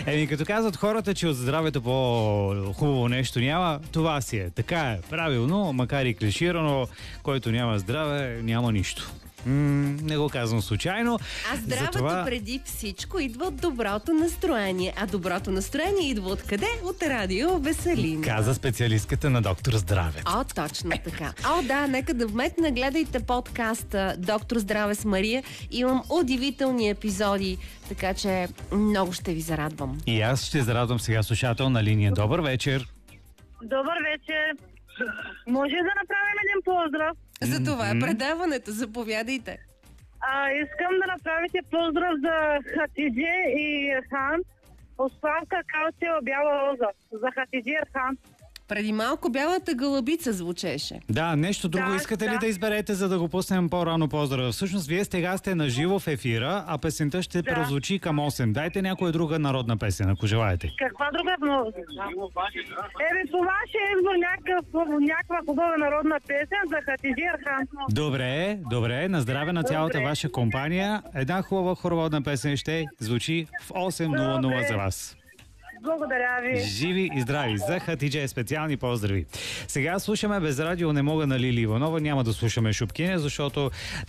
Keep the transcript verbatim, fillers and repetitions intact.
Еми, като казват хората, че от здравето по-хубаво нещо няма, това си е. Така е, правилно, макар и клиширано, който няма здраве, няма нищо. М- не го казвам случайно. А здравето Затова... преди всичко идва от доброто настроение. А доброто настроение идва от къде? От радио Веселина. Каза специалистката на доктор Здраве. О, точно така. О, да, нека да вметна. Гледайте подкаста Доктор Здраве с Мария. Имам удивителни епизоди, така че много ще ви зарадвам. И аз ще зарадвам сега слушател на линия. Добър вечер. Добър вечер. Може да направим един поздрав? За това е предаването. Заповядайте. А, искам да направите поздрав за Хатидже и Ерхан. Оставка Калчева Бяла роза. За Хатидже и Ерхан. Преди малко бялата гълъбица звучеше. Да, нещо друго Да, искате да. ли да изберете, за да го пуснем по-рано поздрава? Всъщност, вие сега сте на живо в ефира, а песента ще Да. прозвучи към осем. Дайте някоя друга народна песен, ако желаете. Каква друга много? Еми, това ще е избор някакъв, някаква хубава народна песен за Хатидже и Ерхан. Добре, добре, на здраве на цялата Добре. ваша компания. Една хубава хороводна песен ще звучи в осем нула нула Добре. за вас. Благодаря ви. Живи и здрави! За Хатидже специални поздрави. Сега слушаме Без радио не мога на Лили Иванова. Няма да слушаме Шупкине, защото